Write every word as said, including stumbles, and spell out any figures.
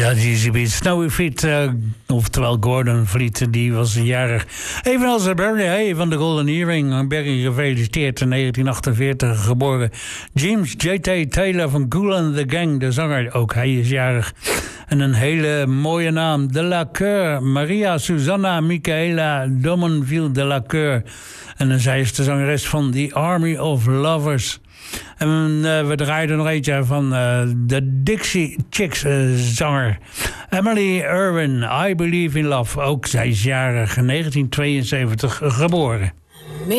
Ja, die is een Snowy Feet, uh, oftewel Gordon Fleet, die was jarig. Evenals Barry Hay van de Golden Earring. Barry gefeliciteerd in negentien achtenveertig geboren. James J T Taylor van Kool and the Gang, de zanger, ook hij is jarig. En een hele mooie naam, De La Coeur, Maria Susanna Michaela Domonville De La Coeur. En zij is de zangeres van The Army of Lovers. En uh, we draaiden nog eentje van uh, de Dixie Chicks uh, zanger Emily Irwin, I Believe in Love. Ook zij is jarig, negentien tweeënzeventig geboren.